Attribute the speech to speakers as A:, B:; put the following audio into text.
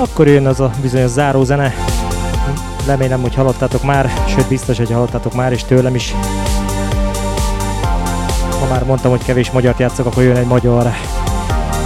A: Akkor jön az a bizonyos zárózene. Remélem, hogy hallottátok már, sőt biztos, hogy hallottátok már, és tőlem is. Ha már mondtam, hogy kevés magyart játszok, akkor jön egy magyar.